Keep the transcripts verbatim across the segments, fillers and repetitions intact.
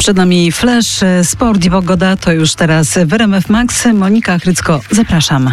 Przed nami Flash, sport i pogoda. To już teraz w R M F Max. Monika Chrycko, zapraszam.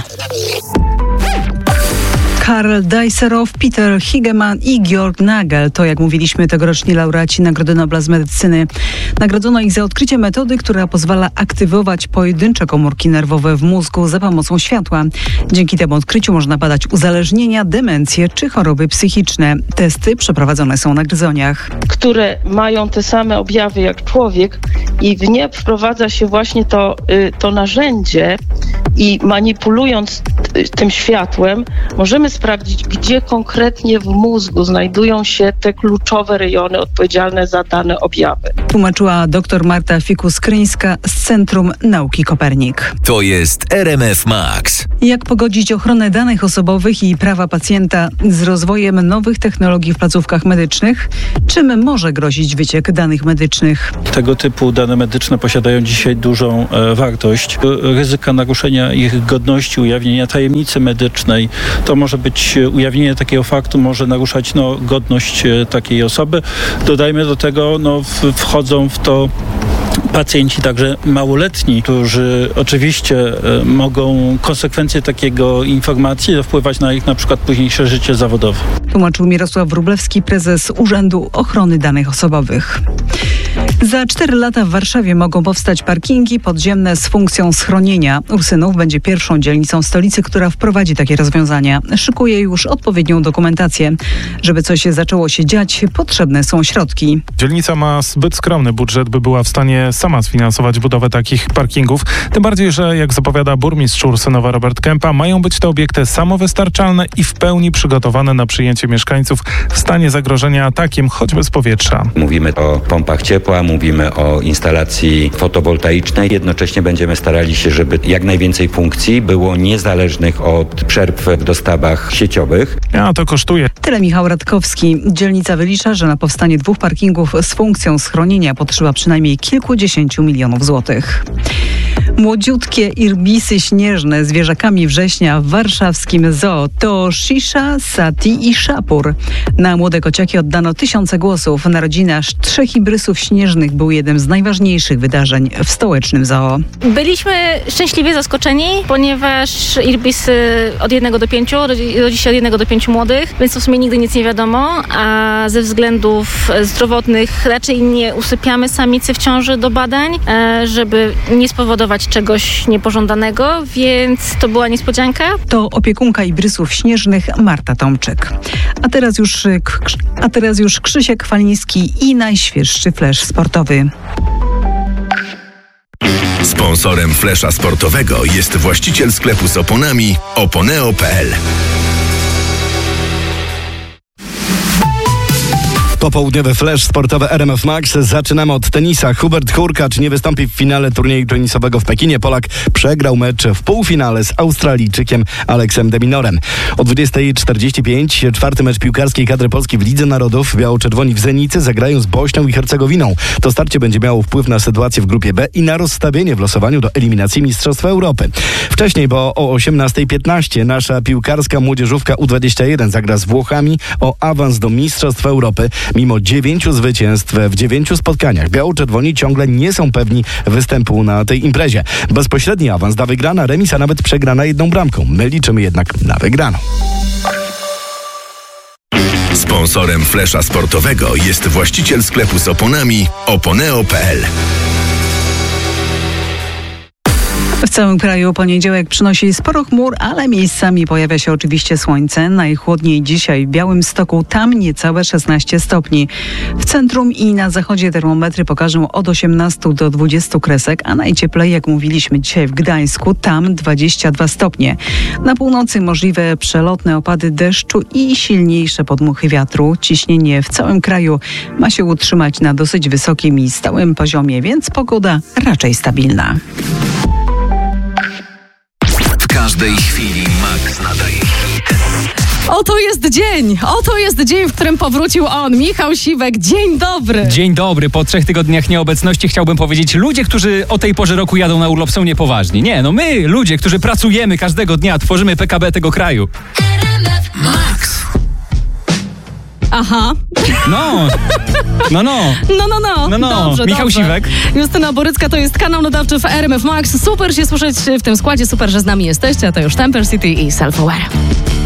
Karl Dijsselhoff, Peter Higeman i Georg Nagel to, jak mówiliśmy, tegoroczni laureaci Nagrody Nobla z medycyny. Nagrodzono ich za odkrycie metody, która pozwala aktywować pojedyncze komórki nerwowe w mózgu za pomocą światła. Dzięki temu odkryciu można badać uzależnienia, demencje czy choroby psychiczne. Testy przeprowadzone są na gryzoniach, które mają te same objawy jak człowiek, i w nie wprowadza się właśnie to, to narzędzie i manipulując tym światłem możemy sprawdzić, gdzie konkretnie w mózgu znajdują się te kluczowe rejony odpowiedzialne za dane objawy. Tłumaczyła dr Marta Fikus-Kryńska z Centrum Nauki Kopernik. To jest R M F Max. Jak pogodzić ochronę danych osobowych i prawa pacjenta z rozwojem nowych technologii w placówkach medycznych? Czym może grozić wyciek danych medycznych? Tego typu dane medyczne posiadają dzisiaj dużą e, wartość. Ryzyka naruszenia ich godności, ujawnienia tajemnicy medycznej, to może być ujawnienie takiego faktu, może naruszać no, godność e, takiej osoby. Dodajmy do tego, no, w, wchodzą w to pacjenci także małoletni, którzy oczywiście e, mogą konsekwencje takiego informacji wpływać na ich na przykład późniejsze życie zawodowe. Tłumaczył Mirosław Wróblewski, prezes Urzędu Ochrony Danych Osobowych. Za cztery lata w Warszawie mogą powstać parkingi podziemne z funkcją schronienia. Ursynów będzie pierwszą dzielnicą stolicy, która wprowadzi takie rozwiązania. Szykuje już odpowiednią dokumentację. Żeby coś zaczęło się dziać, potrzebne są środki. Dzielnica ma zbyt skromny budżet, by była w stanie sama sfinansować budowę takich parkingów. Tym bardziej, że jak zapowiada burmistrz Ursynowa Robert Kępa, mają być te obiekty samowystarczalne i w pełni przygotowane na przyjęcie mieszkańców w stanie zagrożenia atakiem, choćby z powietrza. Mówimy o pompach ciepła, mówimy o instalacji fotowoltaicznej. Jednocześnie będziemy starali się, żeby jak najwięcej funkcji było niezależnych od przerw w dostawach sieciowych. A to kosztuje. Tyle Michał Radkowski. Dzielnica wylicza, że na powstanie dwóch parkingów z funkcją schronienia potrzeba przynajmniej kilkudziesięciu milionów złotych. Młodziutkie irbisy śnieżne z zwierzakami września w warszawskim zoo to Shisha, Sati i Szapur. Na młode kociaki oddano tysiące głosów. Narodziny aż trzech ibrysów śnieżnych był jednym z najważniejszych wydarzeń w stołecznym zoo. Byliśmy szczęśliwie zaskoczeni, ponieważ irbisy od jednego do pięciu, rodzi się od jednego do pięciu młodych, więc w sumie nigdy nic nie wiadomo, a ze względów zdrowotnych raczej nie usypiamy samicy w ciąży do badań, żeby nie spowodować czegoś niepożądanego, więc to była niespodzianka. To opiekunka ibrysów śnieżnych Marta Tomczyk. A teraz już, a teraz już Krzysiek Chwaliński i najświeższy flash sportowy. Sponsorem flesza sportowego jest właściciel sklepu z oponami oponeo kropka p l. Popołudniowy flash sportowy R M F Max. Zaczynamy od tenisa. Hubert Hurkacz nie wystąpi w finale turnieju tenisowego w Pekinie. Polak przegrał mecz w półfinale z Australijczykiem Aleksem de Minorem. O dwudziestej czterdzieści pięć czwarty mecz piłkarskiej kadry Polski w Lidze Narodów. Biało-czerwoni w Zenicy zagrają z Bośnią i Hercegowiną. To starcie będzie miało wpływ na sytuację w grupie B i na rozstawienie w losowaniu do eliminacji Mistrzostwa Europy. Wcześniej, bo o osiemnastej piętnaście nasza piłkarska młodzieżówka U dwadzieścia jeden zagra z Włochami o awans do Mistrzostw Europy. Mimo dziewięciu zwycięstw w dziewięciu spotkaniach biało-czerwoni ciągle nie są pewni występu na tej imprezie. Bezpośredni awans da wygrana, remis, a nawet przegrana jedną bramką. My liczymy jednak na wygraną. Sponsorem flesza sportowego jest właściciel sklepu z oponami oponeo kropka p l. W całym kraju poniedziałek przynosi sporo chmur, ale miejscami pojawia się oczywiście słońce. Najchłodniej dzisiaj w Białymstoku, tam niecałe szesnaście stopni. W centrum i na zachodzie termometry pokażą od osiemnastu do dwudziestu kresek, a najcieplej, jak mówiliśmy dzisiaj w Gdańsku, tam dwadzieścia dwa stopnie. Na północy możliwe przelotne opady deszczu i silniejsze podmuchy wiatru. Ciśnienie w całym kraju ma się utrzymać na dosyć wysokim i stałym poziomie, więc pogoda raczej stabilna. W każdej chwili Max nadaje hit. Oto jest dzień, oto jest dzień, w którym powrócił on, Michał Siwek. Dzień dobry. Dzień dobry. Po trzech tygodniach nieobecności chciałbym powiedzieć, ludzie, którzy o tej porze roku jadą na urlop, są niepoważni. Nie, no my, ludzie, którzy pracujemy każdego dnia, tworzymy P K B tego kraju. Max. Aha. No, no, no. No, no, no. No, no. Dobrze, Michał dobrze. Siwek. Justyna Borycka to jest kanał nadawczy w R M F Max. Super się słyszeć w tym składzie, super, że z nami jesteście. A to już Temper City i Self Aware.